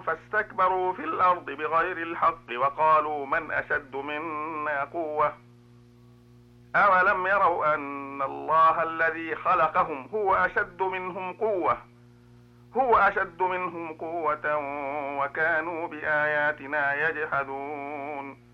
فاستكبروا في الأرض بغير الحق وقالوا من أشد منا قوة أولم يروا أن الله الذي خلقهم هو أشد منهم قوة وكانوا بآياتنا يجحدون